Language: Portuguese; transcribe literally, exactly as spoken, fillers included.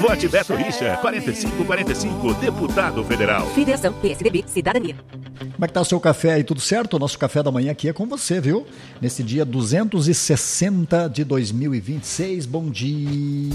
Vote Beto Richa, quarenta e cinco quarenta e cinco, deputado federal. Federação P S D B, Cidadania. Como é que tá o seu café aí? Tudo certo? O nosso café da manhã aqui é com você, viu? Nesse dia duzentos e sessenta de dois mil e vinte e seis. Bom dia.